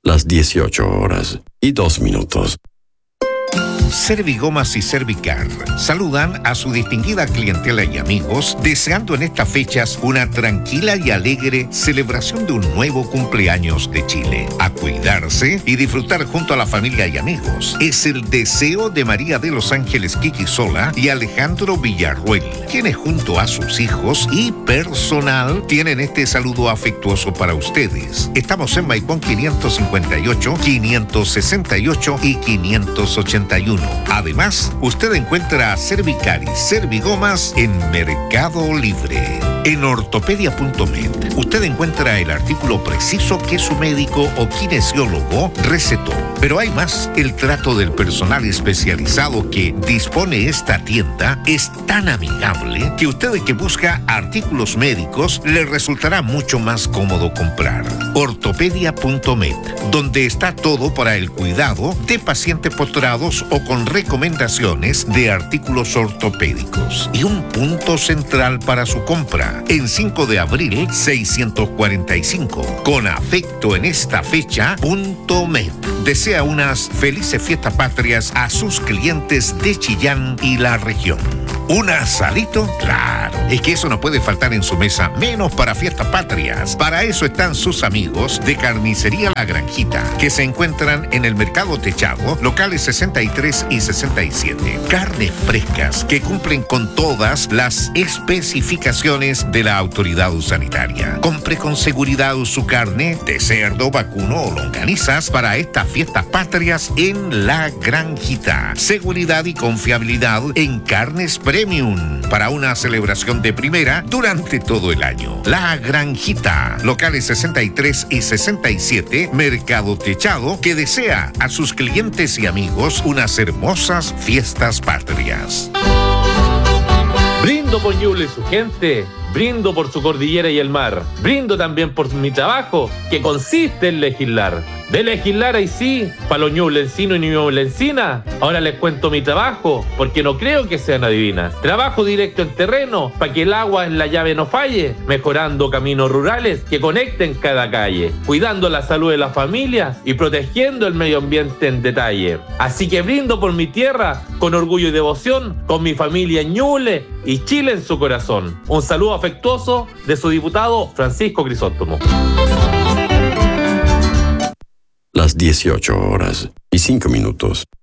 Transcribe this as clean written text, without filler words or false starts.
Las 18:02. Servigomas y Servicar saludan a su distinguida clientela y amigos, deseando en estas fechas una tranquila y alegre celebración de un nuevo cumpleaños de Chile. A cuidarse y disfrutar junto a la familia y amigos. Es el deseo de María de los Ángeles Quiquisola y Alejandro Villarruel, quienes junto a sus hijos y personal tienen este saludo afectuoso para ustedes. Estamos en Maipón 558, 568 y 581. Además, usted encuentra Servicar y Servigomas en Mercado Libre. En ortopedia.med, usted encuentra el artículo preciso que su médico o kinesiólogo recetó. Pero hay más. El trato del personal especializado que dispone esta tienda es tan amigable que usted que busca artículos médicos le resultará mucho más cómodo comprar. Ortopedia.med, donde está todo para el cuidado de pacientes postrados o con recomendaciones de artículos ortopédicos. Y un punto central para su compra, en 5 de abril 645. Con afecto en esta fecha, .med. Desea unas felices fiestas patrias a sus clientes de Chillán y la región. ¿Un asadito? Claro, es que eso no puede faltar en su mesa, menos para fiestas patrias. Para eso están sus amigos de Carnicería La Granjita, que se encuentran en el Mercado Techado, locales 63 y 67. Carnes frescas que cumplen con todas las especificaciones de la autoridad sanitaria. Compre con seguridad su carne de cerdo, vacuno o longanizas para estas fiestas patrias en La Granjita. Seguridad y confiabilidad en carnes premium para una celebración de primera durante todo el año. La Granjita, locales 63 y 67, Mercado Techado, que desea a sus clientes y amigos unas hermosas fiestas patrias. Brindo por Ñuble y su gente, brindo por su cordillera y el mar, brindo también por mi trabajo, que consiste en legislar. De legislar ahí sí, para los ñublencinos y ñublencinas. Ahora les cuento mi trabajo, porque no creo que sean adivinas. Trabajo directo en terreno, para que el agua en la llave no falle, mejorando caminos rurales que conecten cada calle, cuidando la salud de la familia y protegiendo el medio ambiente en detalle. Así que brindo por mi tierra, con orgullo y devoción, con mi familia en Ñuble y Chile en su corazón. Un saludo afectuoso de su diputado Francisco Crisóstomo. Las 18:05.